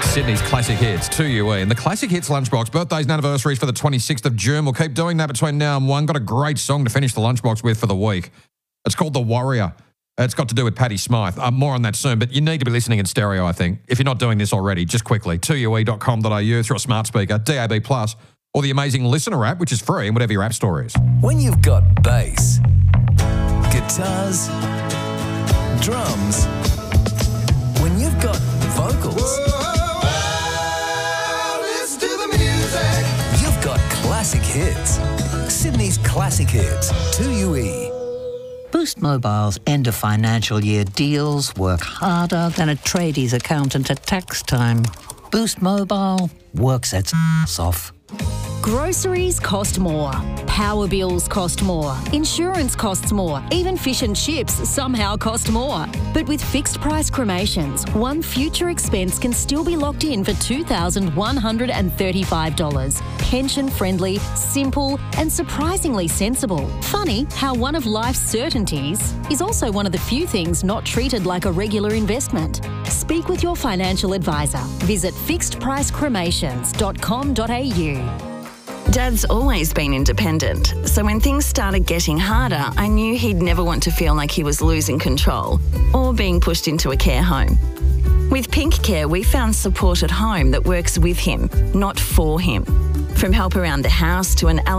Sydney's classic hits, 2UE. And the classic hits lunchbox, birthdays and anniversaries for the 26th of June. We'll keep doing that between now and 1. Got a great song to finish the lunchbox with for the week. It's called The Warrior. It's got to do with Patti Smyth. More on that soon, but you need to be listening in stereo, I think. If you're not doing this already, just quickly, 2ue.com.au through a smart speaker, DAB+, or the amazing Listener app, which is free in whatever your app store is. When you've got bass, guitars, drums, when you've got vocals, listen to the music. you've got classic hits. Sydney's classic hits, 2UE. Boost Mobile's end of financial year deals work harder than a tradies accountant at tax time. Boost Mobile works its ass off. Groceries cost more. Power bills cost more. Insurance costs more. Even fish and chips somehow cost more. But with fixed price cremations, one future expense can still be locked in for $2,135. Pension friendly, simple, and surprisingly sensible. Funny how one of life's certainties is also one of the few things not treated like a regular investment. Speak with your financial advisor. Visit fixedpricecremations.com.au. Dad's always been independent, so when things started getting harder, I knew he'd never want to feel like he was losing control or being pushed into a care home. With Pink Care, we found support at home that works with him, not for him. From help around the house to an